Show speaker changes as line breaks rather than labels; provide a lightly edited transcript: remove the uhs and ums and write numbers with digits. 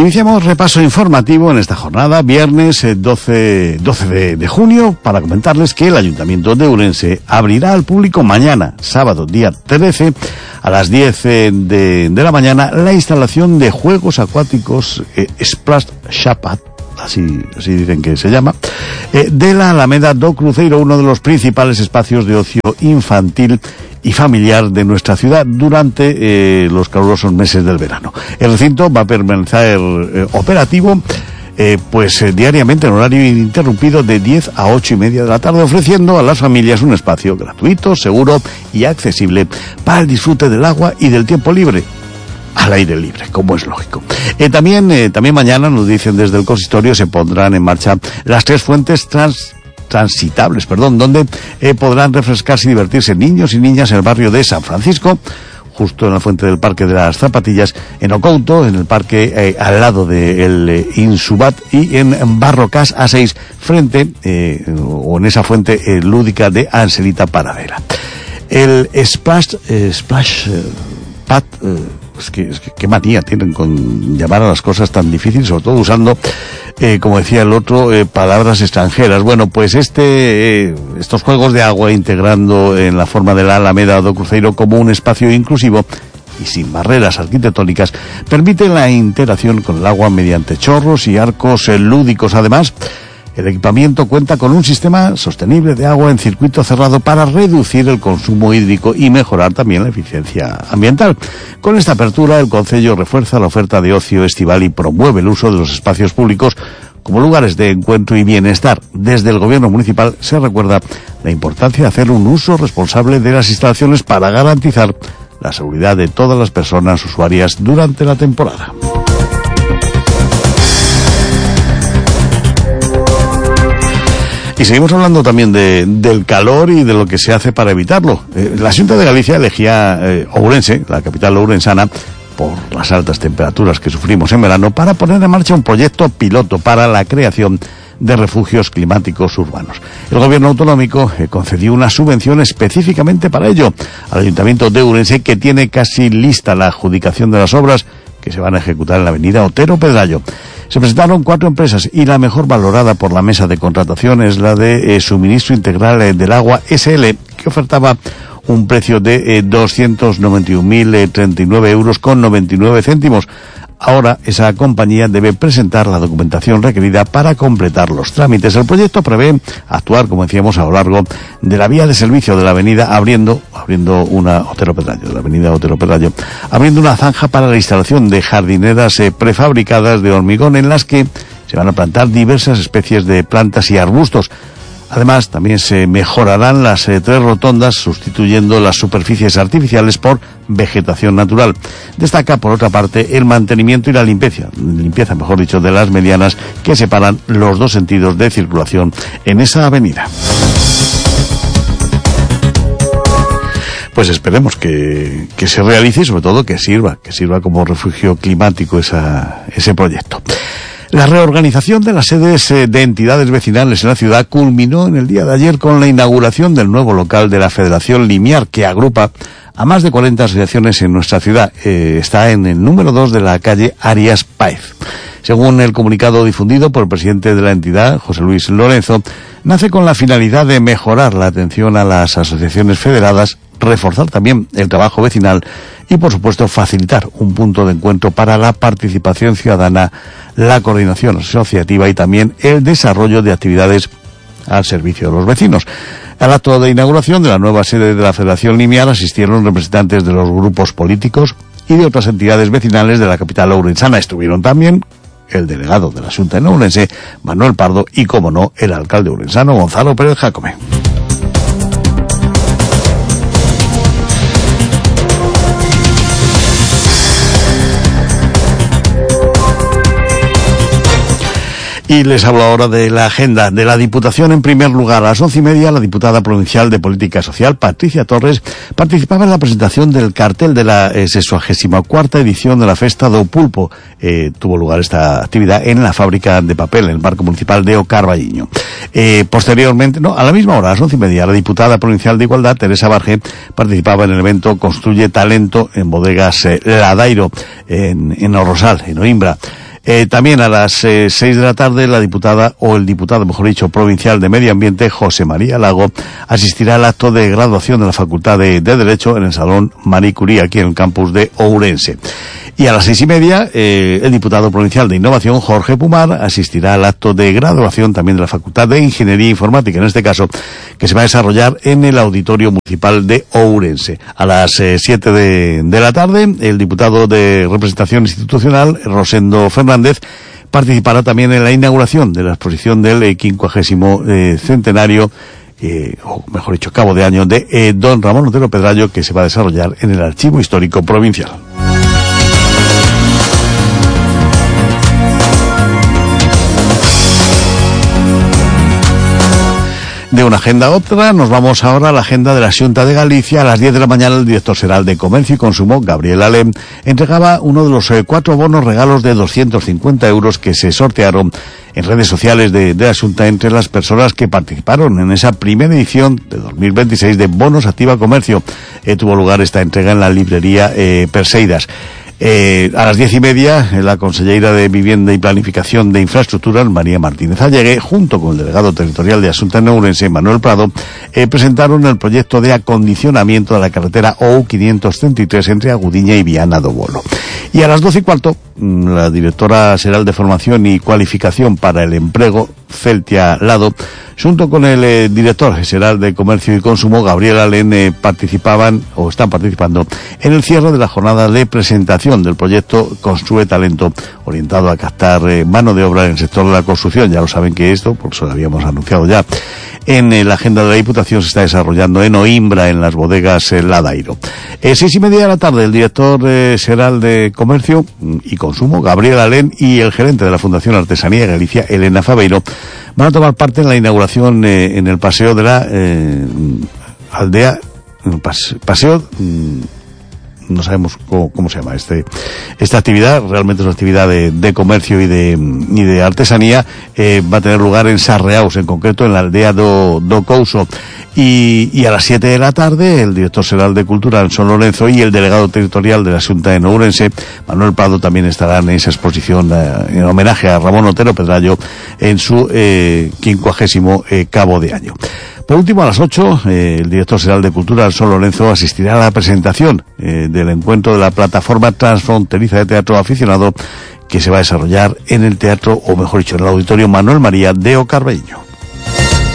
Iniciamos repaso informativo en esta jornada, viernes 12 de junio, para comentarles que el Ayuntamiento de Ourense abrirá al público mañana, sábado, día 13, a las 10 de la mañana, la instalación de juegos acuáticos Splash Shapat, así dicen que se llama, de la Alameda do Cruzeiro, uno de los principales espacios de ocio infantil y familiar de nuestra ciudad durante los calurosos meses del verano. El recinto va a permanecer operativo diariamente en horario ininterrumpido de 10 a 8 y media de la tarde, ofreciendo a las familias un espacio gratuito, seguro y accesible para el disfrute del agua y del tiempo libre, al aire libre, como es lógico. También mañana, nos dicen desde el consistorio, se pondrán en marcha las 3 fuentes transitables, donde podrán refrescarse y divertirse niños y niñas en el barrio de San Francisco, justo en la fuente del Parque de las Zapatillas, en Ocouto, en el parque al lado del Insubat, y en Barrocas A6, o en esa fuente lúdica de Anselita Paradela. El Splash Pad, qué manía tienen con llamar a las cosas tan difíciles, sobre todo usando, como decía el otro, palabras extranjeras. Bueno, pues estos juegos de agua, integrando en la forma de la Alameda do Cruzeiro como un espacio inclusivo y sin barreras arquitectónicas, permiten la interacción con el agua mediante chorros y arcos lúdicos. Además, el equipamiento cuenta con un sistema sostenible de agua en circuito cerrado para reducir el consumo hídrico y mejorar también la eficiencia ambiental. Con esta apertura, el concello refuerza la oferta de ocio estival y promueve el uso de los espacios públicos como lugares de encuentro y bienestar. Desde el gobierno municipal se recuerda la importancia de hacer un uso responsable de las instalaciones para garantizar la seguridad de todas las personas usuarias durante la temporada. Y seguimos hablando también del calor y de lo que se hace para evitarlo. La Xunta de Galicia elegía Ourense, la capital ourensana, por las altas temperaturas que sufrimos en verano, para poner en marcha un proyecto piloto para la creación de refugios climáticos urbanos. El gobierno autonómico concedió una subvención específicamente para ello al Ayuntamiento de Ourense, que tiene casi lista la adjudicación de las obras que se van a ejecutar en la avenida Otero Pedrayo. Se presentaron 4 empresas y la mejor valorada por la mesa de contratación es la de Suministro Integral del Agua SL, que ofertaba un precio de 291.039 euros con 99 céntimos. Ahora esa compañía debe presentar la documentación requerida para completar los trámites. El proyecto prevé actuar, como decíamos, a lo largo de la vía de servicio de la avenida, abriendo una Otero Pedrayo, de la avenida Otero Pedrayo, abriendo una zanja para la instalación de jardineras prefabricadas de hormigón, en las que se van a plantar diversas especies de plantas y arbustos. Además, también se mejorarán las 3 rotondas, sustituyendo las superficies artificiales por vegetación natural. Destaca, por otra parte, el mantenimiento y la limpieza de las medianas que separan los 2 sentidos de circulación en esa avenida. Pues esperemos que se realice y, sobre todo, que sirva como refugio climático ese proyecto. La reorganización de las sedes de entidades vecinales en la ciudad culminó en el día de ayer con la inauguración del nuevo local de la Federación Limiar, que agrupa a más de 40 asociaciones en nuestra ciudad. Está en el número 2 de la calle Arias Páez. Según el comunicado difundido por el presidente de la entidad, José Luis Lorenzo, nace con la finalidad de mejorar la atención a las asociaciones federadas, reforzar también el trabajo vecinal y, por supuesto, facilitar un punto de encuentro para la participación ciudadana, la coordinación asociativa y también el desarrollo de actividades al servicio de los vecinos. Al acto de inauguración de la nueva sede de la Federación Limiar asistieron representantes de los grupos políticos y de otras entidades vecinales de la capital ourensana. Estuvieron también el delegado de la Xunta en Ourense, Manuel Pardo, y, como no, el alcalde ourensano, Gonzalo Pérez Jácome. Y les hablo ahora de la agenda de la Diputación. En primer lugar, a las 11:30, la diputada provincial de Política Social, Patricia Torres, participaba en la presentación del cartel de la 64ª edición de la Festa do Pulpo. Tuvo lugar esta actividad en la fábrica de papel, en el Parque Municipal de O Carballiño. Posteriormente, a la misma hora, a las 11:30, la diputada provincial de Igualdad, Teresa Barge, participaba en el evento Construye Talento en Bodegas Ladairo, en O Rosal, en Oimbra. También a las 6 de la tarde la diputada, o el diputado, mejor dicho, provincial de Medio Ambiente, José María Lago, asistirá al acto de graduación de la Facultad de Derecho en el Salón Marie Curie, aquí en el campus de Ourense. Y a las 6:30, el diputado provincial de Innovación, Jorge Pumar, asistirá al acto de graduación también de la Facultad de Ingeniería Informática, en este caso, que se va a desarrollar en el Auditorio Municipal de Ourense. A las 7 de la tarde, el diputado de Representación Institucional, Rosendo Fernández, participará también en la inauguración de la exposición del 50º centenario, o mejor dicho, cabo de año, de don Ramón Otero Pedrayo, que se va a desarrollar en el Archivo Histórico Provincial. De una agenda a otra, nos vamos ahora a la agenda de la Xunta de Galicia. A las 10 de la mañana, el director xeral de Comercio y Consumo, Gabriel Alén, entregaba uno de los 4 bonos regalos de 250 euros que se sortearon en redes sociales de la Xunta entre las personas que participaron en esa primera edición de 2026 de Bonos Activa Comercio. Tuvo lugar esta entrega en la librería Perseidas. A las 10:30, la consellera de Vivienda y Planificación de Infraestructuras, María Martínez Allegue, junto con el delegado territorial de Asunta en Ourense, Manuel Prado, presentaron el proyecto de acondicionamiento de la carretera OU 533 entre Agudiña y Viana do Bolo. Y a las 12:15, la directora xeral de Formación y Cualificación para el Empleo, Celtia Lado, junto con el director xeral de Comercio y Consumo, Gabriel Alén, están participando en el cierre de la jornada de presentación del proyecto Construe Talento, orientado a captar mano de obra en el sector de la construcción. Ya lo saben que esto, por eso lo habíamos anunciado ya, en la agenda de la Diputación se está desarrollando en Oimbra, en las bodegas Ladairo. 6:30 de la tarde, el director xeral de Comercio y Consumo, Gabriel Alén, y el gerente de la Fundación Artesanía de Galicia, Elena Fabeiro, van a tomar parte en la inauguración en el paseo de la aldea, paseo, no sabemos cómo se llama esta actividad. Realmente es una actividad de comercio y de artesanía. Va a tener lugar en Sarreaus, en concreto en la aldea do Couso. Y a las 7 de la tarde, el director xeral de Cultura, en San Lorenzo, y el delegado territorial de la Xunta de Ourense, Manuel Prado, también estarán en esa exposición en homenaje a Ramón Otero Pedrayo en su 50º cabo de año. Por último, a las 8, el director xeral de Cultura, San Lorenzo, asistirá a la presentación del encuentro de la plataforma transfronteriza de teatro aficionado, que se va a desarrollar en el teatro, o mejor dicho, en el Auditorio Manuel María de O Carballiño.